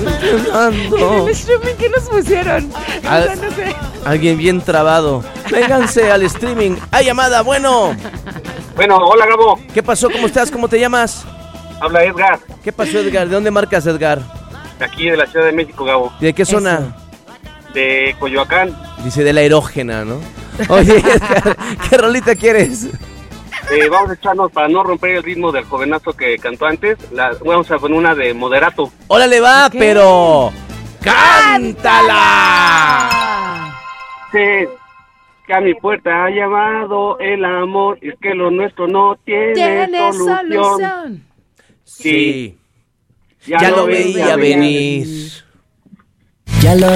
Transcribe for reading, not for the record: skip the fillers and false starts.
En el streaming que nos pusieron. No sé. Alguien bien trabado. Vénganse al streaming. ¡Hay llamada! Bueno, hola Gabo. ¿qué pasó? ¿Cómo estás? ¿Cómo te llamas? Habla Edgar, ¿Qué pasó, Edgar? ¿De dónde marcas, Edgar? de aquí de la Ciudad de México, Gabo. ¿De qué zona? De Coyoacán. Dice de la erógena, ¿no? Oye, Edgar, ¿qué rolita quieres? Vamos a echarnos para no romper el ritmo del jovenazo que cantó antes. Vamos a poner una de Moderato. ¡Órale, va! ¿Qué? Pero... ¡cántala! Sí, que a mi puerta ha llamado el amor. Y es que lo nuestro no tiene solución. Sí. Ya lo veía venir. Ya lo